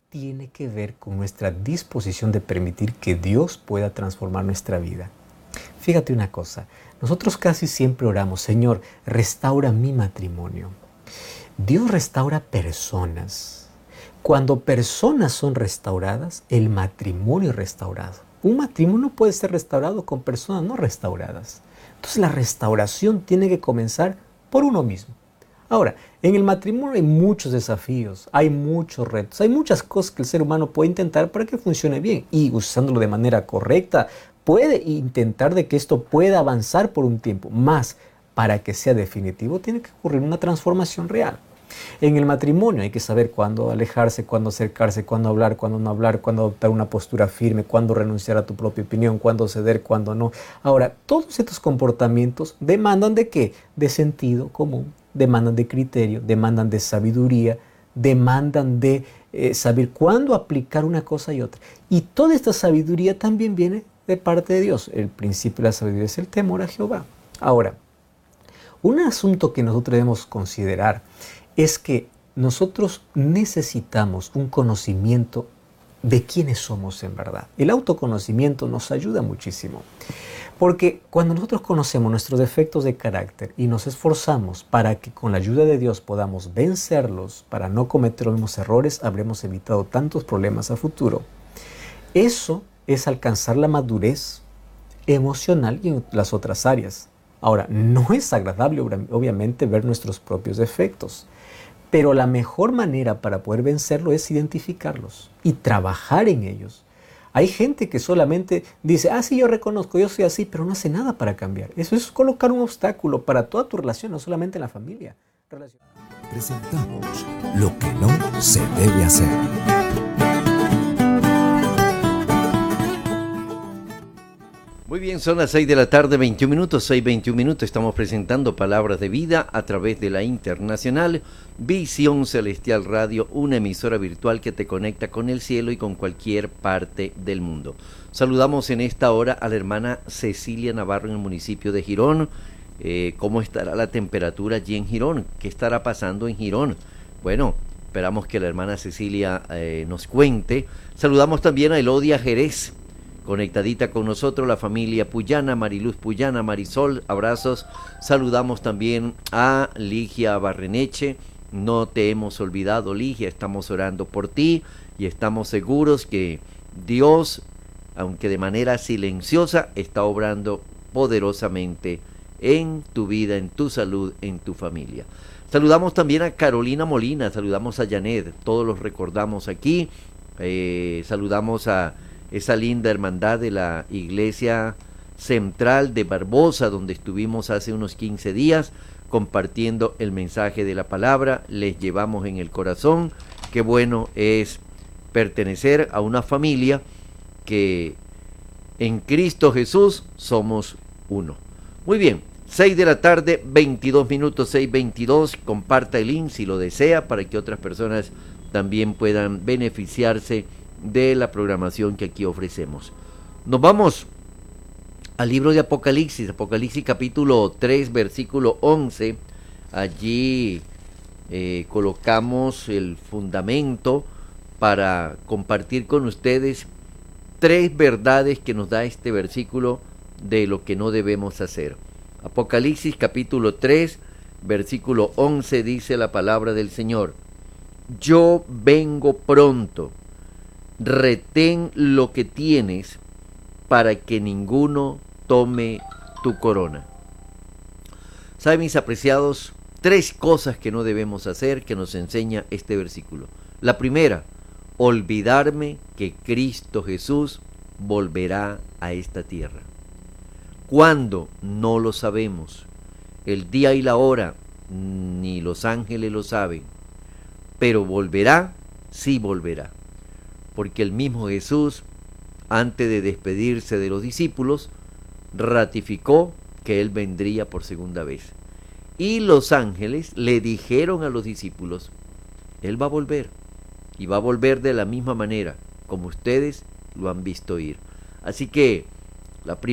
tiene que ver con nuestra disposición de permitir que Dios pueda transformar nuestra vida. Fíjate una cosa, nosotros casi siempre oramos, Señor, restaura mi matrimonio. Dios restaura personas. Cuando personas son restauradas, el matrimonio es restaurado. Un matrimonio puede ser restaurado con personas no restauradas. Entonces la restauración tiene que comenzar por uno mismo. Ahora, en el matrimonio hay muchos desafíos, hay muchos retos, hay muchas cosas que el ser humano puede intentar para que funcione bien y usándolo de manera correcta puede intentar de que esto pueda avanzar por un tiempo, más para que sea definitivo tiene que ocurrir una transformación real. En el matrimonio hay que saber cuándo alejarse, cuándo acercarse, cuándo hablar, cuándo no hablar, cuándo adoptar una postura firme, cuándo renunciar a tu propia opinión, cuándo ceder, cuándo no. Ahora, todos estos comportamientos demandan ¿de qué? De sentido común, demandan de criterio, demandan de sabiduría, demandan de saber cuándo aplicar una cosa y otra. Y toda esta sabiduría también viene de parte de Dios. El principio de la sabiduría es el temor a Jehová. Ahora, un asunto que nosotros debemos considerar es que nosotros necesitamos un conocimiento de quiénes somos en verdad. El autoconocimiento nos ayuda muchísimo, porque cuando nosotros conocemos nuestros defectos de carácter y nos esforzamos para que con la ayuda de Dios podamos vencerlos, para no cometer los mismos errores, habremos evitado tantos problemas a futuro. Eso es alcanzar la madurez emocional y en las otras áreas. Ahora, no es agradable obviamente ver nuestros propios defectos, pero la mejor manera para poder vencerlo es identificarlos y trabajar en ellos. Hay gente que solamente dice, sí, yo reconozco, yo soy así, pero no hace nada para cambiar. Eso es colocar un obstáculo para toda tu relación, no solamente en la familia. Presentamos lo que no se debe hacer. Muy bien, son las 6 de la tarde, 21 minutos, 6:21 minutos. Estamos presentando Palabras de Vida a través de la internacional Visión Celestial Radio, una emisora virtual que te conecta con el cielo y con cualquier parte del mundo. Saludamos en esta hora a la hermana Cecilia Navarro en el municipio de Girón. ¿Cómo estará la temperatura allí en Girón? ¿Qué estará pasando en Girón? Bueno, esperamos que la hermana Cecilia nos cuente. Saludamos también a Elodia Jerez, conectadita con nosotros, la familia Puyana, Mariluz Puyana, Marisol, abrazos. Saludamos también a Ligia Barreneche. No te hemos olvidado, Ligia, estamos orando por ti y estamos seguros que Dios, aunque de manera silenciosa, está obrando poderosamente en tu vida, en tu salud, en tu familia. Saludamos también a Carolina Molina, saludamos a Janet, todos los recordamos aquí. Saludamos a esa linda hermandad de la Iglesia Central de Barbosa, donde estuvimos hace unos 15 días compartiendo el mensaje de la palabra. Les llevamos en el corazón. Qué bueno es pertenecer a una familia que en Cristo Jesús somos uno. Muy bien, 6 de la tarde, 22 minutos, 6:22. Comparta el link si lo desea para que otras personas también puedan beneficiarse de la programación que aquí ofrecemos. Nos vamos al libro de Apocalipsis, Apocalipsis capítulo 3, versículo 11. Allí colocamos el fundamento para compartir con ustedes 3 verdades que nos da este versículo de lo que no debemos hacer. Apocalipsis capítulo 3, versículo 11 dice la palabra del Señor: yo vengo pronto. Retén lo que tienes para que ninguno tome tu corona. ¿Saben, mis apreciados? 3 cosas que no debemos hacer que nos enseña este versículo. La primera, olvidarme que Cristo Jesús volverá a esta tierra. ¿Cuándo? No lo sabemos. El día y la hora, ni los ángeles lo saben. Pero volverá, sí volverá. Porque el mismo Jesús, antes de despedirse de los discípulos, ratificó que Él vendría por segunda vez. Y los ángeles le dijeron a los discípulos, Él va a volver, y va a volver de la misma manera como ustedes lo han visto ir. Así que la